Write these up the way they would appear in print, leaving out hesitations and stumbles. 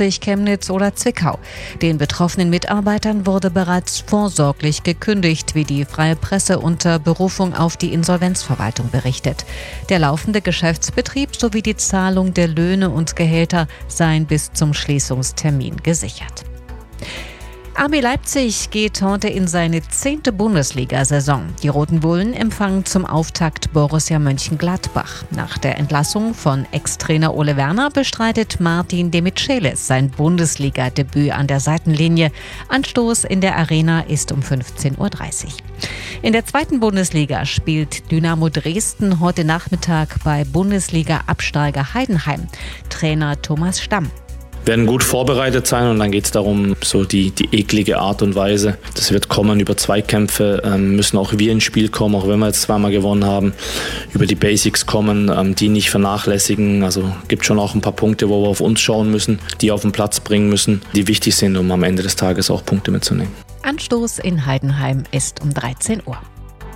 Leipzig, Chemnitz oder Zwickau. Den betroffenen Mitarbeitern wurde bereits vorsorglich gekündigt, wie die Freie Presse unter Berufung auf die Insolvenzverwaltung berichtet. Der laufende Geschäftsbetrieb sowie die Zahlung der Löhne und Gehälter seien bis zum Schließungstermin gesichert. RB Leipzig geht heute in seine 10. Bundesliga-Saison. Die Roten Bullen empfangen zum Auftakt Borussia Mönchengladbach. Nach der Entlassung von Ex-Trainer Ole Werner bestreitet Martin Demichelis sein Bundesliga-Debüt an der Seitenlinie. Anstoß in der Arena ist um 15:30 Uhr. In der 2. Bundesliga spielt Dynamo Dresden heute Nachmittag bei Bundesliga-Absteiger Heidenheim. Trainer Thomas Stamm. Werden gut vorbereitet sein und dann geht es darum, so die eklige Art und Weise. Das wird kommen über Zweikämpfe, müssen auch wir ins Spiel kommen, auch wenn wir jetzt zweimal gewonnen haben. Über die Basics kommen, die nicht vernachlässigen. Also gibt schon auch ein paar Punkte, wo wir auf uns schauen müssen, die auf den Platz bringen müssen, die wichtig sind, um am Ende des Tages auch Punkte mitzunehmen. Anstoß in Heidenheim ist um 13 Uhr.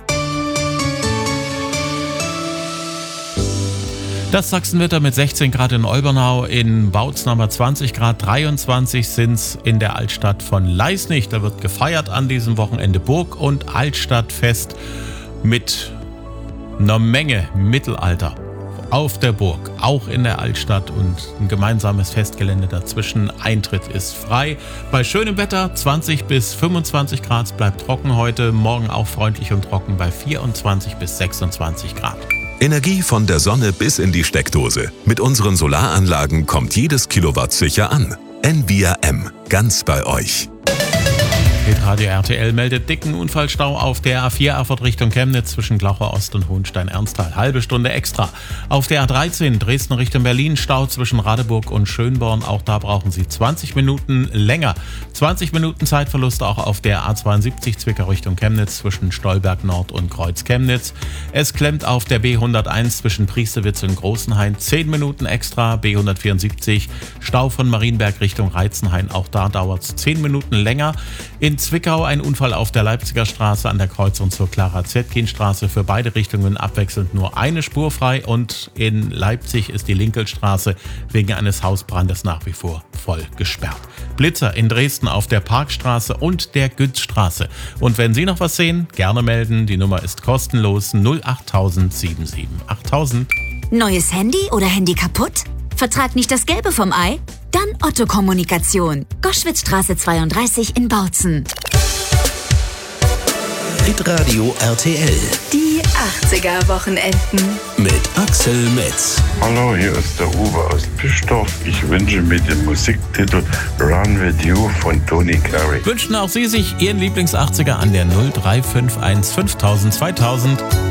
Das Sachsenwetter mit 16 Grad in Olbernau, in Bautzen haben wir 20 Grad, 23 sind es in der Altstadt von Leisnig. Da wird gefeiert an diesem Wochenende Burg- und Altstadtfest mit einer Menge Mittelalter auf der Burg, auch in der Altstadt, und ein gemeinsames Festgelände dazwischen. Eintritt ist frei. Bei schönem Wetter 20 bis 25 Grad, es bleibt trocken heute, morgen auch freundlich und trocken bei 24 bis 26 Grad. Energie von der Sonne bis in die Steckdose. Mit unseren Solaranlagen kommt jedes Kilowatt sicher an. Envia M, ganz bei euch. Radio RTL meldet dicken Unfallstau auf der A4 Erfurt Richtung Chemnitz zwischen Glaucher Ost und Hohenstein-Ernsthal. Halbe Stunde extra. Auf der A13 Dresden Richtung Berlin Stau zwischen Radeburg und Schönborn. Auch da brauchen Sie 20 Minuten länger. 20 Minuten Zeitverlust auch auf der A72 Zwickau Richtung Chemnitz zwischen Stolberg Nord und Kreuz Chemnitz. Es klemmt auf der B101 zwischen Priestewitz und Großenhain. 10 Minuten extra. B174 Stau von Marienberg Richtung Reitzenhain. Auch da dauert es 10 Minuten länger. In Zwickau ein Unfall auf der Leipziger Straße an der Kreuzung zur Clara-Zetkin-Straße. Für beide Richtungen abwechselnd nur eine Spur frei. Und in Leipzig ist die Linkelstraße wegen eines Hausbrandes nach wie vor voll gesperrt. Blitzer in Dresden auf der Parkstraße und der Günzstraße. Und wenn Sie noch was sehen, gerne melden. Die Nummer ist kostenlos 08000 77 8000. Neues Handy oder Handy kaputt? Vertrag nicht das Gelbe vom Ei? Dann Otto Kommunikation. Goschwitzstraße 32 in Bautzen. Hitradio RTL. Die 80er-Wochenenden. Mit Axel Metz. Hallo, hier ist der Uwe aus Pischdorf. Ich wünsche mir den Musiktitel Run With You von Tony Carey. Wünschen auch Sie sich Ihren Lieblings-80er an der 0351 5000 2000.